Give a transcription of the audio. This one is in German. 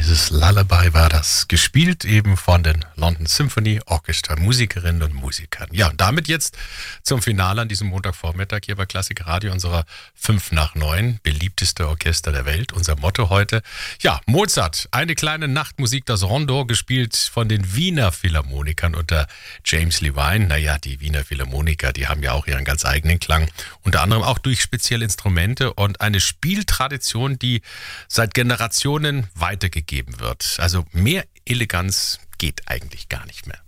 Dieses Lullaby war das, gespielt eben von den London Symphony Orchestra Musikerinnen und Musikern. Ja, und damit jetzt zum Finale an diesem Montagvormittag hier bei Klassik Radio, unserer 5 nach 9, beliebteste Orchester der Welt, unser Motto heute. Ja, Mozart, eine kleine Nachtmusik, das Rondo, gespielt von den Wiener Philharmonikern unter James Levine. Naja, die Wiener Philharmoniker, die haben ja auch ihren ganz eigenen Klang, unter anderem auch durch spezielle Instrumente und eine Spieltradition, die seit Generationen weitergegeben wird. Also mehr Eleganz geht eigentlich gar nicht mehr.